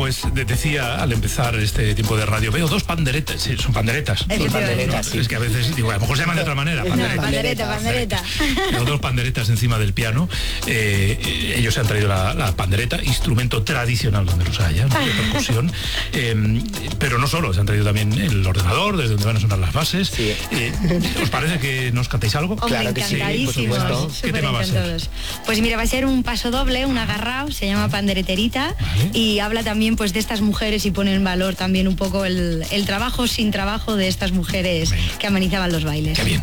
Pues decía al empezar este tiempo de radio, veo dos panderetas, sí, son panderetas. Son panderetas, sí. Es que a veces digo, a lo mejor se llaman de otra manera. Pandereta. Veo dos panderetas encima del piano. Ellos se han traído la pandereta, instrumento tradicional donde los haya, ¿no? De percusión. Pero no solo, se han traído también el ordenador, desde donde van a sonar las bases. Sí. ¿Os parece que nos cantéis algo? Claro que sí, por supuesto. ¿Qué tema va a ser? Pues mira, va a ser un paso doble, un agarrao, se llama Pandereterita, Vale. y habla también pues de estas mujeres y pone en valor también un poco el trabajo sin trabajo de estas mujeres que amenizaban los bailes. Qué bien.